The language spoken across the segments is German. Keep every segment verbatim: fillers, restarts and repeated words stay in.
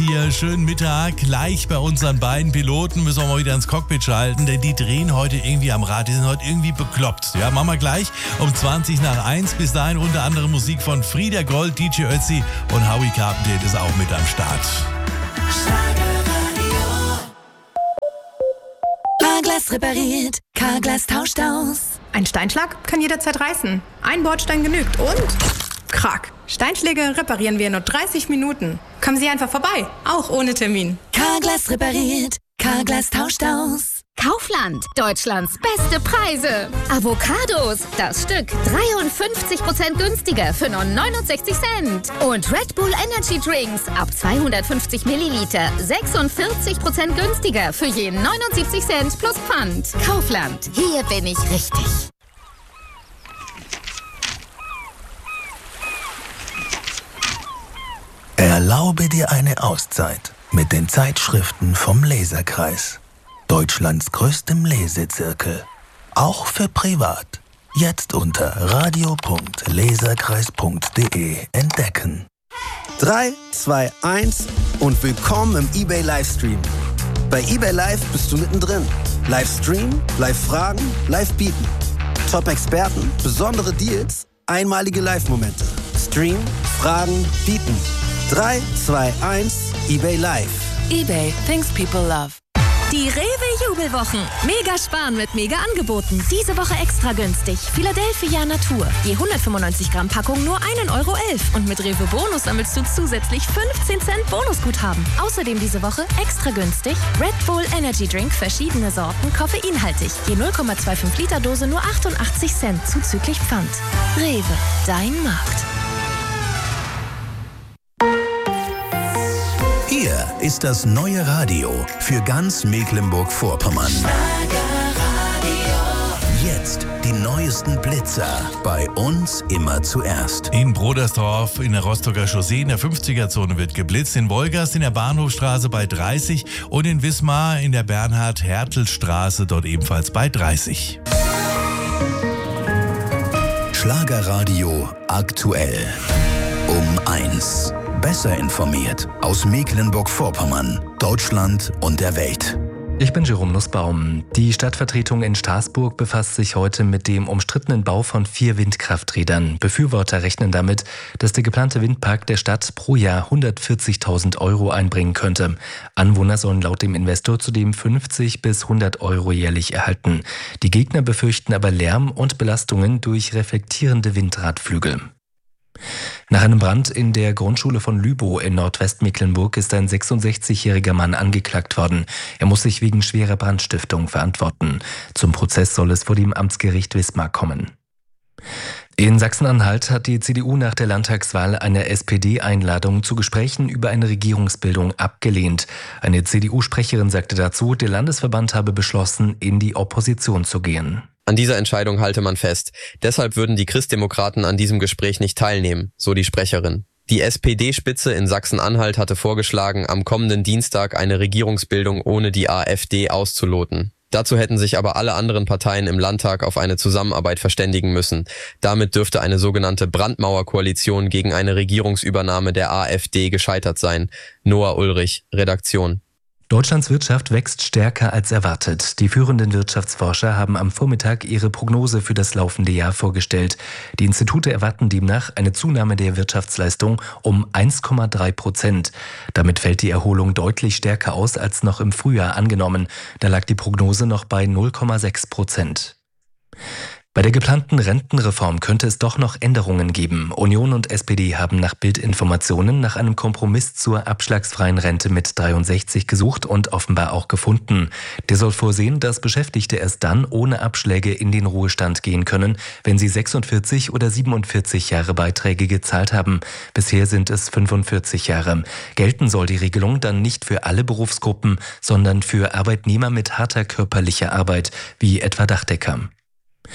Hier, schönen Mittag. Gleich bei unseren beiden Piloten müssen wir mal wieder ins Cockpit schalten, denn die drehen heute irgendwie am Rad. Die sind heute irgendwie bekloppt. Ja, machen wir gleich um zwanzig nach eins. Bis dahin unter anderem Musik von Frieder Gold, D J Ötzi und Howie Carpenter ist auch mit am Start. Carglass repariert, Carglass tauscht aus. Ein Steinschlag kann jederzeit reißen. Ein Bordstein genügt und... Krack. Steinschläge reparieren wir in nur dreißig Minuten. Kommen Sie einfach vorbei, auch ohne Termin. Carglass repariert, Carglass tauscht aus. Kaufland, Deutschlands beste Preise. Avocados, das Stück dreiundfünfzig Prozent günstiger für nur neunundsechzig Cent. Und Red Bull Energy Drinks ab zweihundertfünfzig Milliliter sechsundvierzig Prozent günstiger für je neunundsiebzig Cent plus Pfand. Kaufland, hier bin ich richtig. Erlaube dir eine Auszeit mit den Zeitschriften vom Leserkreis. Deutschlands größtem Lesezirkel. Auch für privat. Jetzt unter radio punkt leserkreis punkt de entdecken. drei, zwei, eins und willkommen im eBay Livestream. Bei eBay Live bist du mittendrin. Livestream, Live-Fragen, Live-Bieten. Top-Experten, besondere Deals, einmalige Live-Momente. Stream, Fragen, Bieten. drei, zwei, eins, eBay Live. eBay, things people love. Die Rewe-Jubelwochen. Mega sparen mit Mega-Angeboten. Diese Woche extra günstig. Philadelphia Natur. Je hundertfünfundneunzig Gramm Packung nur ein Euro elf. Und mit Rewe Bonus sammelst du zusätzlich fünfzehn Cent Bonusguthaben. Außerdem diese Woche extra günstig Red Bull Energy Drink, verschiedene Sorten, koffeinhaltig. Je null Komma fünfundzwanzig Liter Dose nur achtundachtzig Cent zuzüglich Pfand. Rewe, dein Markt. Hier ist das neue Radio für ganz Mecklenburg-Vorpommern. Jetzt die neuesten Blitzer. Bei uns immer zuerst. In Brodersdorf in der Rostocker Chaussee in der fünfziger-Zone wird geblitzt. In Wolgast in der Bahnhofstraße bei dreißig und in Wismar in der Bernhard-Hertel-Straße dort ebenfalls bei dreißig. Schlagerradio aktuell. Um eins. Besser informiert aus Mecklenburg-Vorpommern, Deutschland und der Welt. Ich bin Jerome Nussbaum. Die Stadtvertretung in Straßburg befasst sich heute mit dem umstrittenen Bau von vier Windkrafträdern. Befürworter rechnen damit, dass der geplante Windpark der Stadt pro Jahr hundertvierzigtausend Euro einbringen könnte. Anwohner sollen laut dem Investor zudem fünfzig bis hundert Euro jährlich erhalten. Die Gegner befürchten aber Lärm und Belastungen durch reflektierende Windradflügel. Nach einem Brand in der Grundschule von Lübow in Nordwestmecklenburg ist ein sechsundsechzigjähriger Mann angeklagt worden. Er muss sich wegen schwerer Brandstiftung verantworten. Zum Prozess soll es vor dem Amtsgericht Wismar kommen. In Sachsen-Anhalt hat die C D U nach der Landtagswahl eine S P D-Einladung zu Gesprächen über eine Regierungsbildung abgelehnt. Eine C D U-Sprecherin sagte dazu, der Landesverband habe beschlossen, in die Opposition zu gehen. An dieser Entscheidung halte man fest. Deshalb würden die Christdemokraten an diesem Gespräch nicht teilnehmen, so die Sprecherin. Die S P D-Spitze in Sachsen-Anhalt hatte vorgeschlagen, am kommenden Dienstag eine Regierungsbildung ohne die AfD auszuloten. Dazu hätten sich aber alle anderen Parteien im Landtag auf eine Zusammenarbeit verständigen müssen. Damit dürfte eine sogenannte Brandmauerkoalition gegen eine Regierungsübernahme der AfD gescheitert sein. Noah Ulrich, Redaktion. Deutschlands Wirtschaft wächst stärker als erwartet. Die führenden Wirtschaftsforscher haben am Vormittag ihre Prognose für das laufende Jahr vorgestellt. Die Institute erwarten demnach eine Zunahme der Wirtschaftsleistung um eins Komma drei Prozent. Damit fällt die Erholung deutlich stärker aus als noch im Frühjahr angenommen. Da lag die Prognose noch bei null Komma sechs Prozent. Bei der geplanten Rentenreform könnte es doch noch Änderungen geben. Union und S P D haben nach Bild-Informationen nach einem Kompromiss zur abschlagsfreien Rente mit dreiundsechzig gesucht und offenbar auch gefunden. Der soll vorsehen, dass Beschäftigte erst dann ohne Abschläge in den Ruhestand gehen können, wenn sie sechsundvierzig oder siebenundvierzig Jahre Beiträge gezahlt haben. Bisher sind es fünfundvierzig Jahre. Gelten soll die Regelung dann nicht für alle Berufsgruppen, sondern für Arbeitnehmer mit harter körperlicher Arbeit, wie etwa Dachdecker.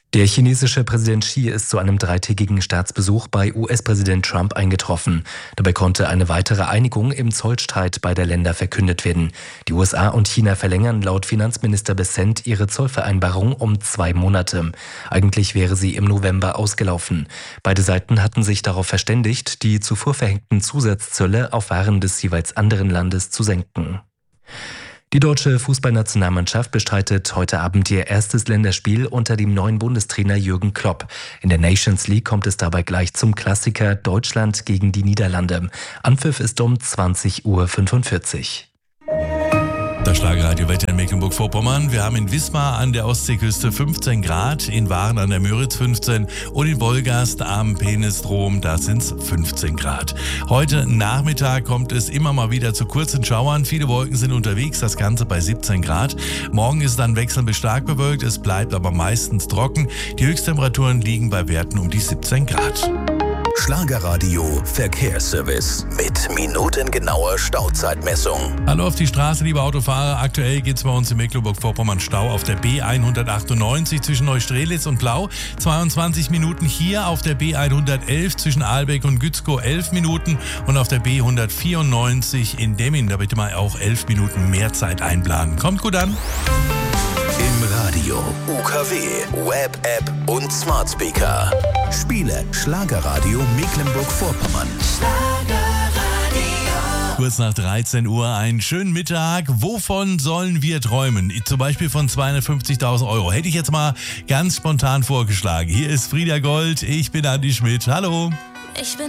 Der chinesische Präsident Xi ist zu einem dreitägigen Staatsbesuch bei U S-Präsident Trump eingetroffen. Dabei konnte eine weitere Einigung im Zollstreit beider Länder verkündet werden. Die U S A und China verlängern laut Finanzminister Bessent ihre Zollvereinbarung um zwei Monate. Eigentlich wäre sie im November ausgelaufen. Beide Seiten hatten sich darauf verständigt, die zuvor verhängten Zusatzzölle auf Waren des jeweils anderen Landes zu senken. Die deutsche Fußballnationalmannschaft bestreitet heute Abend ihr erstes Länderspiel unter dem neuen Bundestrainer Jürgen Klopp. In der Nations League kommt es dabei gleich zum Klassiker Deutschland gegen die Niederlande. Anpfiff ist um zwanzig Uhr fünfundvierzig. Das Schlagerradio-Wetter in Mecklenburg-Vorpommern. Wir haben in Wismar an der Ostseeküste fünfzehn Grad, in Waren an der Müritz fünfzehn und in Wolgast am Penestrom, da sind es fünfzehn Grad. Heute Nachmittag kommt es immer mal wieder zu kurzen Schauern. Viele Wolken sind unterwegs, das Ganze bei siebzehn Grad. Morgen ist dann wechselnd bis stark bewölkt, es bleibt aber meistens trocken. Die Höchsttemperaturen liegen bei Werten um die siebzehn Grad. Schlagerradio Verkehrsservice mit minutengenauer Stauzeitmessung. Hallo auf die Straße, liebe Autofahrer. Aktuell geht es bei uns in Mecklenburg-Vorpommern Stau auf der B hundertachtundneunzig zwischen Neustrelitz und Blau. zweiundzwanzig Minuten hier auf der B hundertelf zwischen Ahlbeck und Gützkow elf Minuten und auf der B hundertvierundneunzig in Demmin. Da bitte mal auch elf Minuten mehr Zeit einplanen. Kommt gut an. Im Radio, U K W, Web-App und Smart Speaker. Spiele Schlagerradio Mecklenburg-Vorpommern. Kurz nach dreizehn Uhr, einen schönen Mittag. Wovon sollen wir träumen? Zum Beispiel von zweihundertfünfzigtausend Euro. Hätte ich jetzt mal ganz spontan vorgeschlagen. Hier ist Frieda Gold, ich bin Andi Schmidt. Hallo. Ich bin